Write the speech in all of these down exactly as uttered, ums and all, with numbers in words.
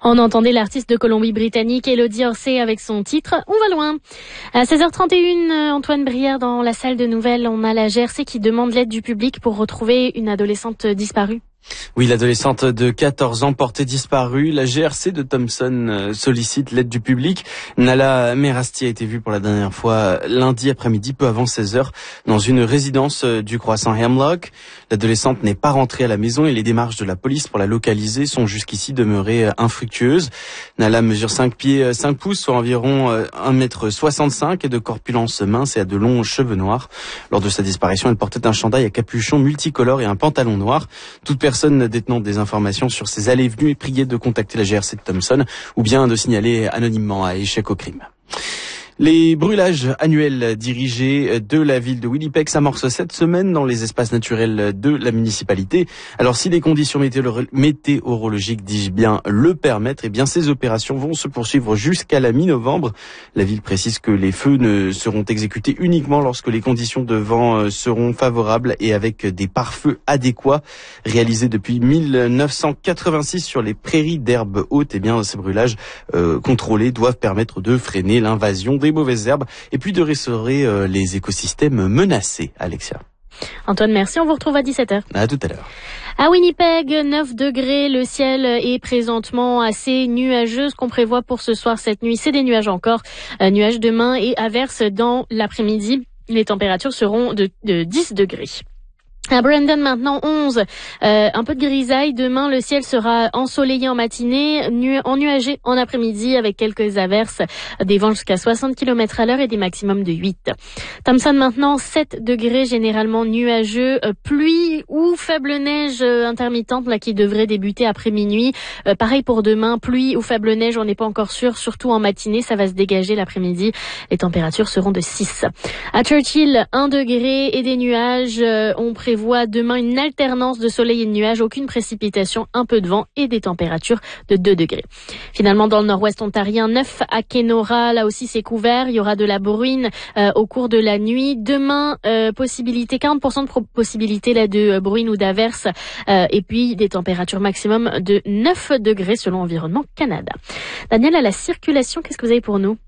On entendait l'artiste de Colombie-Britannique Elodie Orsay avec son titre « On va loin ». À seize heures trente et une, Antoine Brière dans la salle de nouvelles. On a la G R C qui demande l'aide du public pour retrouver une adolescente disparue. Oui, l'adolescente de quatorze ans portée disparue. La G R C de Thompson sollicite l'aide du public. Nala Merasti a été vue pour la dernière fois lundi après-midi, peu avant seize heures, dans une résidence du Croissant Hemlock. L'adolescente n'est pas rentrée à la maison et les démarches de la police pour la localiser sont jusqu'ici demeurées infructueuses. Nala mesure cinq pieds cinq pouces, soit environ un mètre soixante-cinq et de corpulence mince et a de longs cheveux noirs. Lors de sa disparition, elle portait un chandail à capuchon multicolore et un pantalon noir. Toute personne détenant des informations sur ses allées et venues est priée de contacter la G R C de Thompson ou bien de signaler anonymement à Échec au crime. Les brûlages annuels dirigés de la ville de Winnipeg s'amorcent cette semaine dans les espaces naturels de la municipalité. Alors si les conditions météorologiques, dis-je bien, le permettent, eh bien ces opérations vont se poursuivre jusqu'à la mi-novembre. La ville précise que les feux ne seront exécutés uniquement lorsque les conditions de vent seront favorables et avec des pare-feux adéquats. Réalisés depuis mille neuf cent quatre-vingt-six sur les prairies d'herbes hautes, eh bien ces brûlages euh, contrôlés doivent permettre de freiner l'invasion des mauvaises herbes et puis de restaurer euh, les écosystèmes menacés. Alexia. Antoine, merci. On vous retrouve à dix-sept heures. À tout à l'heure. À Winnipeg, neuf degrés. Le ciel est présentement assez nuageux. Ce qu'on prévoit pour ce soir, cette nuit, c'est des nuages encore. Euh, nuages demain et averses dans l'après-midi. Les températures seront de, de dix degrés. À Brandon maintenant onze, euh, un peu de grisaille. Demain le ciel sera ensoleillé en matinée, nu- ennuagé en après-midi avec quelques averses, des vents jusqu'à soixante kilomètres à l'heure et des maximums de huit. Thompson maintenant sept degrés, généralement nuageux, euh, pluie ou faible neige euh, intermittente là qui devrait débuter après minuit. Euh, pareil pour demain, pluie ou faible neige, on n'est pas encore sûr, surtout en matinée, ça va se dégager l'après-midi. Les températures seront de six. À Churchill, un degré et des nuages, euh, on prévoit voit demain une alternance de soleil et de nuages, aucune précipitation, un peu de vent et des températures de deux degrés. Finalement, dans le nord-ouest ontarien, neuf à Kenora, là aussi c'est couvert, il y aura de la bruine euh, au cours de la nuit. Demain, euh, possibilité, quarante pour cent de pro- possibilité là de euh, bruine ou d'averse euh, et puis des températures maximum de neuf degrés selon Environnement Canada. Daniel, à la circulation, qu'est-ce que vous avez pour nous?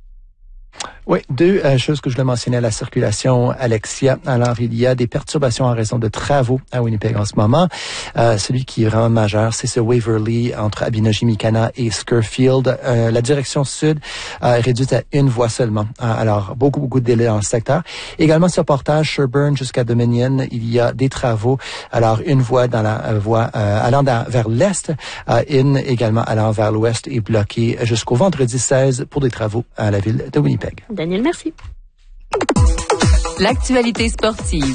Oui, deux euh, choses que je voulais mentionner à la circulation, Alexia. Alors, il y a des perturbations en raison de travaux à Winnipeg en ce moment. Euh, celui qui est vraiment majeur, c'est ce Waverley entre Abinajimikana et Scurfield. Euh, la direction sud euh, est réduite à une voie seulement. Euh, alors, beaucoup, beaucoup de délais dans le secteur. Également, sur portage Sherburne jusqu'à Dominion, il y a des travaux. Alors, une voie dans la euh, voie euh, allant dans, vers l'est, euh, une également allant vers l'ouest est bloquée jusqu'au vendredi seize pour des travaux à la ville de Winnipeg. Daniel, merci. L'actualité sportive.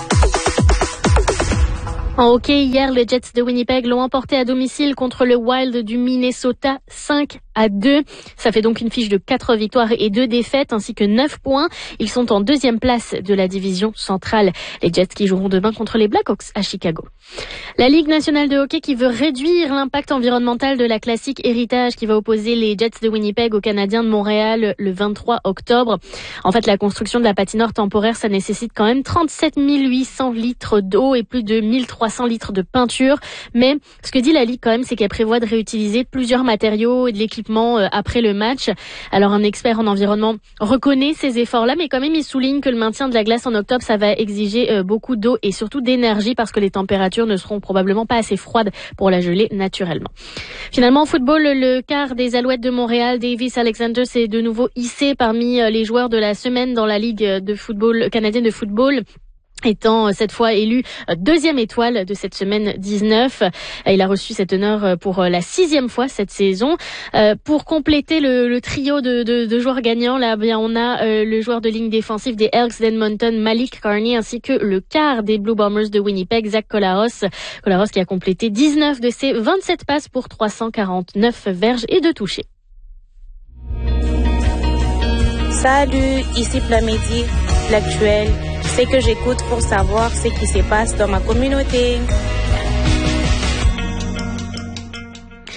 En hockey, hier, les Jets de Winnipeg l'ont emporté à domicile contre le Wild du Minnesota, cinq à deux. Ça fait donc une fiche de quatre victoires et deux défaites, ainsi que neuf points. Ils sont en deuxième place de la division centrale. Les Jets qui joueront demain contre les Blackhawks à Chicago. La Ligue nationale de hockey qui veut réduire l'impact environnemental de la classique Héritage qui va opposer les Jets de Winnipeg aux Canadiens de Montréal le vingt-trois octobre. En fait, la construction de la patinoire temporaire, ça nécessite quand même trente-sept mille huit cents litres d'eau et plus de mille trois cents litres de peinture. Mais ce que dit la Ligue quand même, c'est qu'elle prévoit de réutiliser plusieurs matériaux et de l'équipement après le match. Alors un expert en environnement reconnaît ces efforts-là, mais quand même il souligne que le maintien de la glace en octobre, ça va exiger beaucoup d'eau et surtout d'énergie parce que les températures ne seront probablement pas assez froides pour la geler naturellement. Finalement, en football, le quart des Alouettes de Montréal, Davis Alexander, s'est de nouveau hissé parmi les joueurs de la semaine dans la Ligue de football canadienne de football, étant cette fois élu deuxième étoile de cette semaine dix-neuf. Il a reçu cet honneur pour la sixième fois cette saison. Euh, pour compléter le, le trio de, de, de joueurs gagnants, là, bien, on a euh, le joueur de ligne défensive des Elks d'Edmonton, Malik Carney, ainsi que le quart des Blue Bombers de Winnipeg, Zach Collaros. Collaros qui a complété dix-neuf de ses vingt-sept passes pour trois cent quarante-neuf verges et deux touchés. Salut, ici Plamidi, l'actuel. C'est que j'écoute pour savoir ce qui se passe dans ma communauté.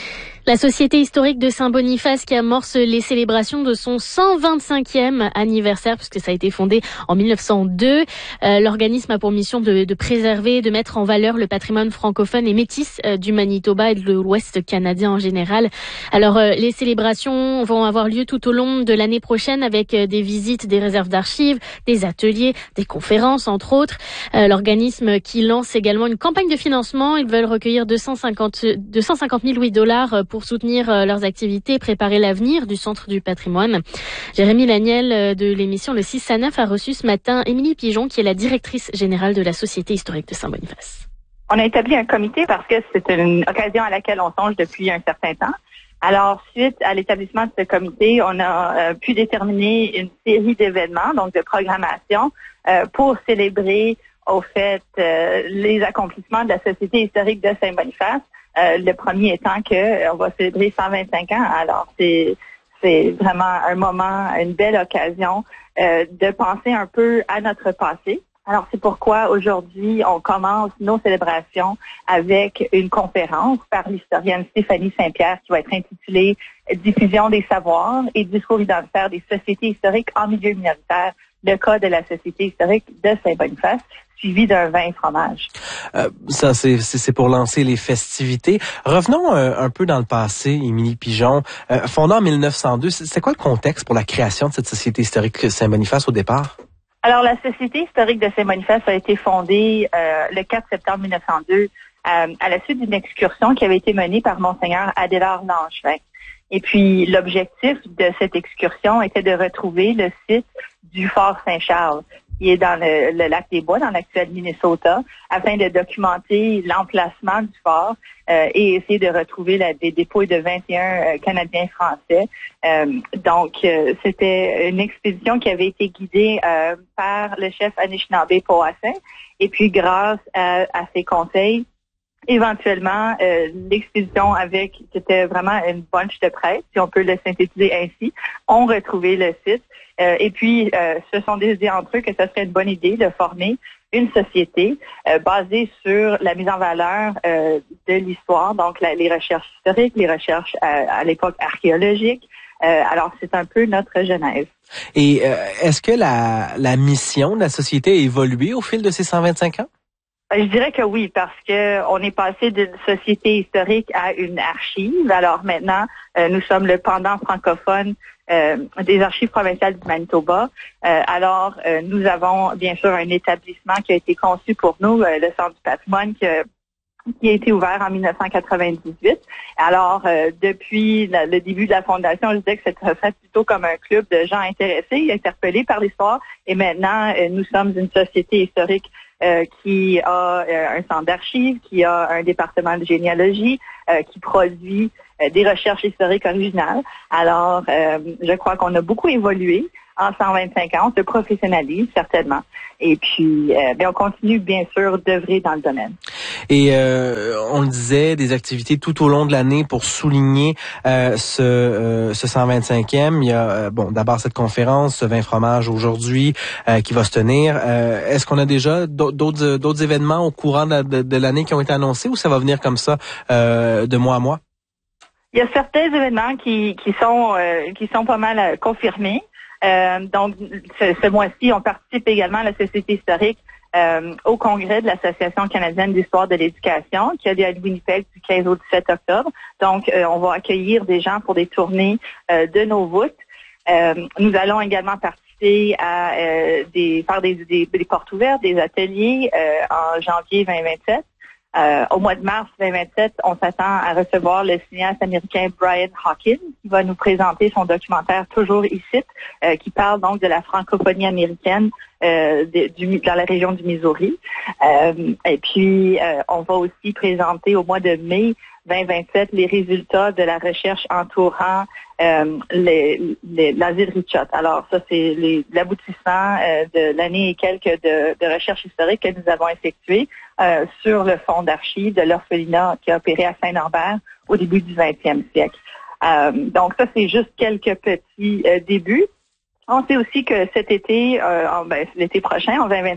La Société historique de Saint-Boniface qui amorce les célébrations de son cent vingt-cinquième anniversaire, puisque ça a été fondé en mille neuf cent deux. Euh, l'organisme a pour mission de, de préserver, de mettre en valeur le patrimoine francophone et métis euh, du Manitoba et de l'Ouest canadien en général. Alors, euh, les célébrations vont avoir lieu tout au long de l'année prochaine avec euh, des visites des réserves d'archives, des ateliers, des conférences, entre autres. Euh, l'organisme qui lance également une campagne de financement. Ils veulent recueillir deux cent cinquante mille louis dollars pour soutenir leurs activités et préparer l'avenir du Centre du patrimoine. Jérémy Laniel de l'émission Le six à neuf a reçu ce matin Émilie Pigeon, qui est la directrice générale de la Société historique de Saint-Boniface. On a établi un comité parce que c'est une occasion à laquelle on songe depuis un certain temps. Alors, suite à l'établissement de ce comité, on a euh, pu déterminer une série d'événements, donc de programmation, euh, pour célébrer au fait euh, les accomplissements de la Société historique de Saint-Boniface. Euh, le premier étant que euh, on va célébrer cent vingt-cinq ans. Alors, c'est c'est vraiment un moment, une belle occasion euh, de penser un peu à notre passé. Alors, c'est pourquoi aujourd'hui, on commence nos célébrations avec une conférence par l'historienne Stéphanie Saint-Pierre qui va être intitulée « Diffusion des savoirs et discours identitaires des sociétés historiques en milieu minoritaire, le cas de la Société historique de Saint-Boniface », suivi d'un vin et fromage. Euh, ça, c'est, c'est pour lancer les festivités. Revenons euh, un peu dans le passé, Émilie Pigeon. Euh, fondée en mille neuf cent deux, c'est quoi le contexte pour la création de cette Société historique Saint-Boniface au départ? Alors, la Société historique de Saint-Boniface a été fondée euh, le quatre septembre mille neuf cent deux euh, à la suite d'une excursion qui avait été menée par Monseigneur Adélard Langevin. Et puis, l'objectif de cette excursion était de retrouver le site du Fort Saint-Charles, qui est dans le, le lac des Bois, dans l'actuel Minnesota, afin de documenter l'emplacement du fort euh, et essayer de retrouver la, des dépôts de vingt et un euh, Canadiens français. Euh, donc, euh, c'était une expédition qui avait été guidée euh, par le chef Anishinaabe Powassin. Et puis, grâce à, à ses conseils, éventuellement, euh, l'expédition avec, c'était vraiment une bunch de prêtres, si on peut le synthétiser ainsi, ont retrouvé le site. Euh, et puis, euh, se sont décidés entre eux que ce serait une bonne idée de former une société euh, basée sur la mise en valeur euh, de l'histoire, donc la, les recherches historiques, les recherches à, à l'époque archéologique. Euh, alors, c'est un peu notre genèse. Et euh, est-ce que la, la mission de la société a évolué au fil de ces cent vingt-cinq ans? Je dirais que oui, parce que on est passé d'une société historique à une archive. Alors maintenant, euh, nous sommes le pendant francophone euh, des archives provinciales du Manitoba. Euh, alors, euh, nous avons bien sûr un établissement qui a été conçu pour nous, euh, le Centre du patrimoine, qui a, qui a été ouvert en mille neuf cent quatre-vingt-dix-huit. Alors, euh, depuis la, le début de la fondation, je disais que c'était serait plutôt comme un club de gens intéressés, interpellés par l'histoire. Et maintenant, euh, nous sommes une société historique Euh, qui a euh, un centre d'archives, qui a un département de généalogie, euh, qui produit euh, des recherches historiques originales. Alors, euh, je crois qu'on a beaucoup évolué en cent vingt-cinq ans, on se professionnalise certainement. Et puis, euh, bien, on continue bien sûr d'œuvrer dans le domaine. Et euh, on le disait, des activités tout au long de l'année pour souligner euh, ce, euh, ce cent vingt-cinquième. Il y a euh, bon, d'abord cette conférence, ce vin fromage aujourd'hui euh, qui va se tenir. Euh, est-ce qu'on a déjà d'autres d'autres événements au courant de, de, de l'année qui ont été annoncés ou ça va venir comme ça euh, de mois à mois? Il y a certains événements qui, qui sont euh, qui sont pas mal euh, confirmés. Euh, donc, ce, ce mois-ci, on participe également à la Société historique euh, au congrès de l'Association canadienne d'histoire de l'éducation qui a lieu à Winnipeg du quinze au dix-sept octobre. Donc, euh, on va accueillir des gens pour des tournées euh, de nos voûtes. Euh, nous allons également participer à euh, des faire des, des, des portes ouvertes, des ateliers euh, en janvier vingt vingt-sept. Euh, au mois de mars vingt vingt-sept, on s'attend à recevoir le cinéaste américain Brian Hawkins qui va nous présenter son documentaire Toujours ici, euh, qui parle donc de la francophonie américaine euh, de, du, dans la région du Missouri. Euh, et puis, euh, on va aussi présenter au mois de mai vingt vingt-sept les résultats de la recherche entourant euh, les, les, l'asile Richot. Alors, ça, c'est les, l'aboutissement euh, de l'année et quelques de, de recherche historique que nous avons effectuées euh, sur le fonds d'archives de l'orphelinat qui a opéré à Saint-Norbert au début du vingtième siècle. Euh, donc, ça, c'est juste quelques petits euh, débuts. On sait aussi que cet été, euh, en, ben, l'été prochain, en vingt vingt-sept,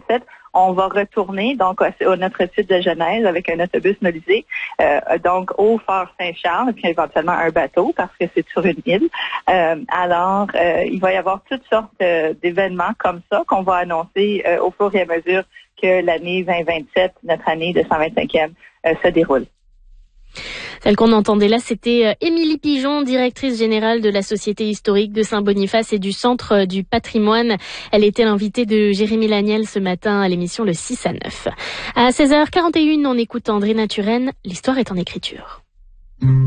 on va retourner donc à, à notre site de Genèse avec un autobus motorisé, euh, donc au Fort Saint-Charles, puis éventuellement un bateau parce que c'est sur une île. Euh, alors, euh, il va y avoir toutes sortes euh, d'événements comme ça qu'on va annoncer euh, au fur et à mesure que l'année vingt vingt-sept, notre année de cent vingt-cinquième, euh, se déroule. Celle qu'on entendait là, c'était Émilie Pigeon, directrice générale de la Société historique de Saint-Boniface et du Centre du patrimoine. Elle était l'invitée de Jérémy Laniel ce matin à l'émission Le six à neuf. À seize heures quarante et une, on écoute André Naturenne. L'histoire est en écriture.